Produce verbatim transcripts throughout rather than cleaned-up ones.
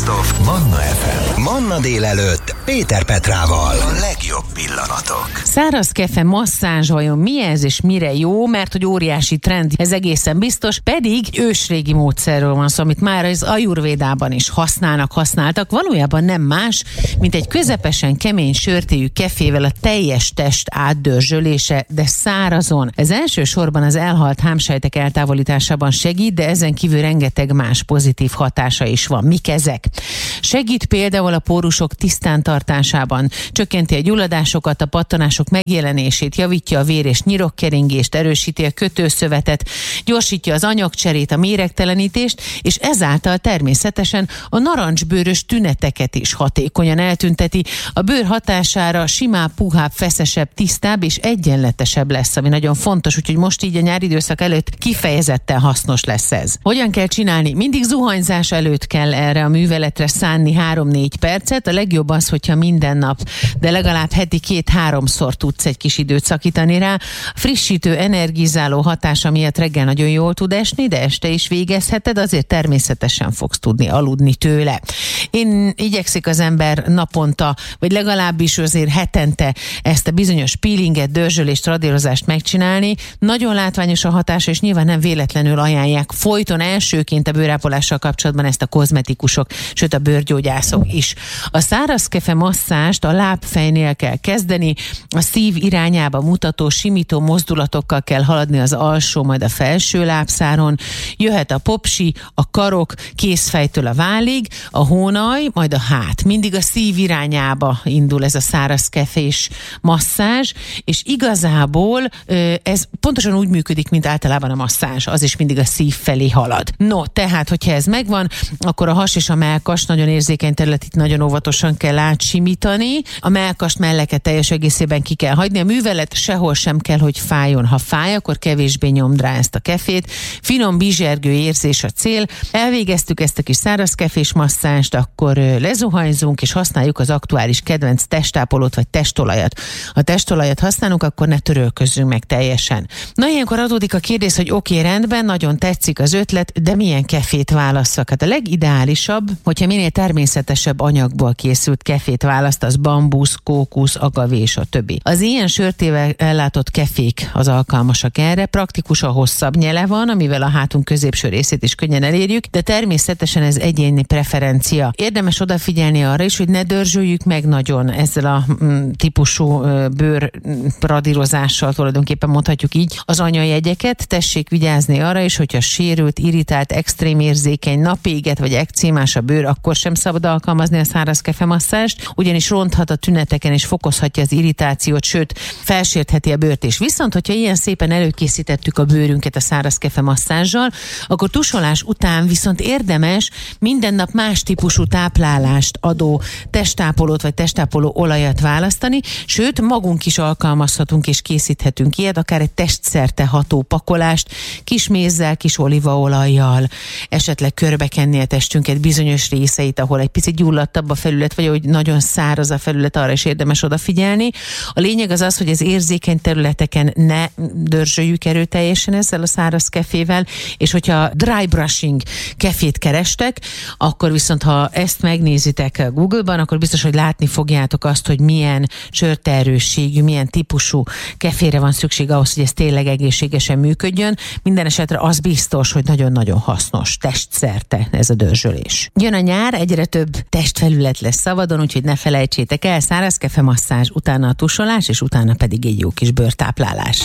Best of Manna ef em. Manna délelőtt Péter Petrával. A legjobb pillanatok. Száraz kefe masszázs vajon mi ez és mire jó? Mert hogy óriási trend, ez egészen biztos, pedig ősrégi módszerről van szó, amit már az ajurvédában is használnak, használtak. Valójában nem más, mint egy közepesen kemény sörtéjű kefével a teljes test átdörzsölése, de szárazon. Ez elsősorban az elhalt hámsejtek eltávolításában segít, de ezen kívül rengeteg más pozitív hatása is van. Mik ezek? Segít például a pórusok tisztán tartásában, csökkenti a gyulladásokat, a pattanások megjelenését, javítja a vér- és nyirokkeringést, erősíti a kötőszövetet, gyorsítja az anyagcserét, a méregtelenítést, és ezáltal természetesen a narancsbőrös tüneteket is hatékonyan eltünteti. A bőr hatására simább, puhább, feszesebb, tisztább és egyenletesebb lesz, ami nagyon fontos, úgyhogy most így a nyári időszak előtt kifejezetten hasznos lesz ez. Hogyan kell csinálni? Mindig zuhanyzás előtt kell erre a műveletre szánni három-négy percet. A legjobb az, hogyha minden nap, de legalább heti két-háromszor tudsz egy kis időt szakítani rá. Frissítő, energizáló hatása miatt reggel nagyon jól tud esni, de este is végezheted, azért természetesen fogsz tudni aludni tőle. Én igyekszik az ember naponta, vagy legalábbis azért hetente ezt a bizonyos peelinget, dörzsölést, radírozást megcsinálni. Nagyon látványos a hatás, és nyilván nem véletlenül ajánlják folyton elsőként a bőrápolással kapcsolatban ezt a kozmetikusok, sőt a bőrgyógyászok is. A szárazkefe masszást a lábfejnél kell kezdeni, a szív irányába mutató, simító mozdulatokkal kell haladni az alsó, majd a felső lábszáron. Jöhet a popsi, a karok, kézfejtől a válig, a hónaj, majd a hát. Mindig a szív irányába indul ez a szárazkefés masszázs, és igazából ez pontosan úgy működik, mint általában a masszázs, az is mindig a szív felé halad. No, tehát, hogyha ez megvan, akkor a has és a mellkas nagyon érzékeny terület, itt nagyon óvatosan kell átsimítani. A mellkast, melleket teljes egészében ki kell hagyni. A művelet sehol sem kell, hogy fájjon. Ha fáj, akkor kevésbé nyomd rá ezt a kefét. Finom, bizsergő érzés a cél. Elvégeztük ezt a kis szárazkefés masszást, akkor lezuhanyzunk, és használjuk az aktuális kedvenc testápolót, vagy testolajat. Ha testolajat használunk, akkor ne törölközzünk meg teljesen. Na, ilyenkor adódik a kérdés, hogy oké, okay, rendben, nagyon tetszik az ötlet, de milyen kefét válasszak? Hát a legideálisabb, hogyha minél természetesebb anyagból készült kefét választasz, bambusz, kókusz, agavé és a többi. Az ilyen sörtével ellátott kefék az alkalmasak erre, praktikus, a hosszabb nyele van, amivel a hátunk középső részét is könnyen elérjük, de természetesen ez egyéni preferencia. Érdemes odafigyelni arra is, hogy ne dörzsöljük meg nagyon ezzel a mm, típusú bőr radírozással, tulajdonképpen mondhatjuk így, az anyajegyeket. Tessék vigyázni arra is, hogyha sérült, irritált, extrém érzékeny, napéget vagy ekcémás a bőr, akkor sem szabad alkalmazni a szárazkefe masszást, ugyanis ronthat a tüneteken és fokozhatja az irritációt, sőt, felsértheti a bőrt is. Viszont, hogyha ilyen szépen előkészítettük a bőrünket a szárazkefe masszázsal, akkor tusolás után viszont érdemes minden nap más típusú táplálást adó testápolót vagy testápoló olajat választani, sőt, magunk is alkalmazhatunk és készíthetünk ilyet, akár egy testszerte ható pakolást, kis mézzel, kis olívaolajjal, esetleg körbekenni a testünket bizonyos részeit, ahol egy picit gyulladtabb a felület, vagy hogy nagyon száraz a felület, arra is érdemes odafigyelni. A lényeg az az, hogy az érzékeny területeken ne dörzsöljük erőteljesen ezzel a száraz kefével, és hogyha dry brushing kefét kerestek, akkor viszont ha ezt megnézitek Google-ban, akkor biztos, hogy látni fogjátok azt, hogy milyen sörteerősségű, milyen típusú kefére van szükség ahhoz, hogy ez tényleg egészségesen működjön. Minden esetre az biztos, hogy nagyon-nagyon hasznos testszerte ez a dörzsölés. Jön a nyár, egyre több testfelület lesz szabadon, úgyhogy ne felejtsétek el, szárazkefe masszázs, utána a tusolás, és utána pedig egy jó kis bőrtáplálás.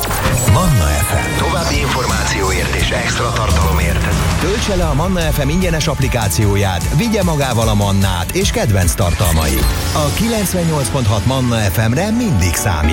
Manna ef em. További információért és extra tartalomért töltse le a Manna ef em ingyenes applikációját, vigye magával a Mannát és kedvenc tartalmait. A kilencvennyolc pont hat Manna ef emre mindig számít.